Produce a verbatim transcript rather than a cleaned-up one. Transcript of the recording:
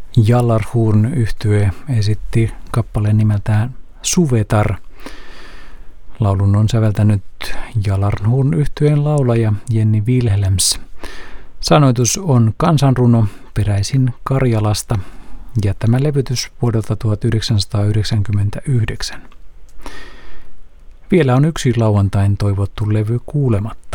Jallarhorn yhtye esitti kappaleen nimeltään Suvetar. Laulun on säveltänyt Jallarhorn yhtyeen laulaja Jenny Wilhelms. Sanoitus on kansanruno peräisin Karjalasta ja tämä levytys vuodelta tuhatyhdeksänsataayhdeksänkymmentäyhdeksän. Vielä on yksi lauantain toivottu levy kuulematta.